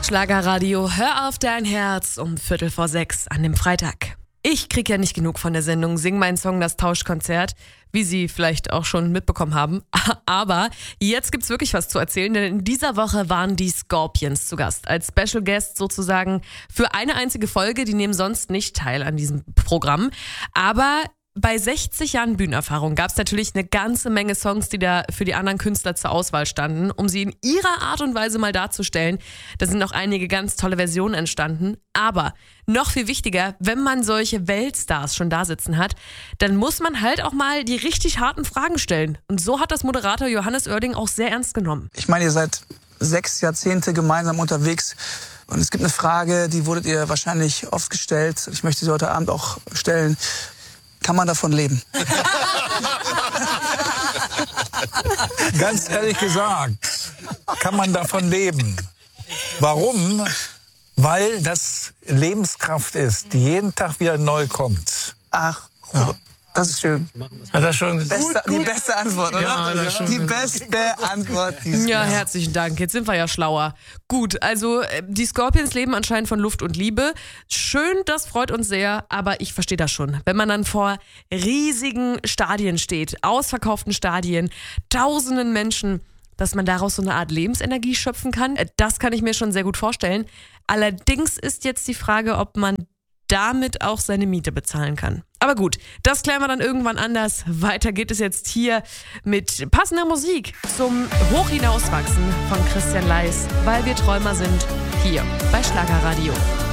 Schlagerradio, hör auf dein Herz um 5:45 an dem Freitag. Ich krieg ja nicht genug von der Sendung Sing meinen Song, das Tauschkonzert, wie Sie vielleicht auch schon mitbekommen haben. Aber jetzt gibt's wirklich was zu erzählen, denn in dieser Woche waren die Scorpions zu Gast. Als Special Guest sozusagen für eine einzige Folge. Die nehmen sonst nicht teil an diesem Programm. Aber bei 60 Jahren Bühnenerfahrung gab es natürlich eine ganze Menge Songs, die da für die anderen Künstler zur Auswahl standen, um sie in ihrer Art und Weise mal darzustellen. Da sind auch einige ganz tolle Versionen entstanden. Aber noch viel wichtiger, wenn man solche Weltstars schon da sitzen hat, dann muss man halt auch mal die richtig harten Fragen stellen. Und so hat das Moderator Johannes Oerding auch sehr ernst genommen. Ich meine, ihr seid 6 Jahrzehnte gemeinsam unterwegs. Und es gibt eine Frage, die wurdet ihr wahrscheinlich oft gestellt. Ich möchte sie heute Abend auch stellen. Kann man davon leben? Ganz ehrlich gesagt, kann man davon leben. Warum? Weil das Lebenskraft ist, die jeden Tag wieder neu kommt. Ach, ja. Das ist schön. Hat das schon Die beste Antwort, oder? Ja, das schon. Die beste Antwort. Ja, herzlichen Dank. Jetzt sind wir ja schlauer. Gut, also die Scorpions leben anscheinend von Luft und Liebe. Schön, das freut uns sehr, aber ich verstehe das schon. Wenn man dann vor riesigen Stadien steht, ausverkauften Stadien, tausenden Menschen, dass man daraus so eine Art Lebensenergie schöpfen kann, das kann ich mir schon sehr gut vorstellen. Allerdings ist jetzt die Frage, ob man damit auch seine Miete bezahlen kann. Aber gut, das klären wir dann irgendwann anders. Weiter geht es jetzt hier mit passender Musik zum Hochhinauswachsen von Christian Leis, weil wir Träumer sind, hier bei Schlagerradio.